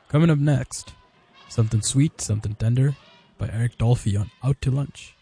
Coming up next, Something Sweet, Something Tender by Eric Dolphy on Out to Lunch.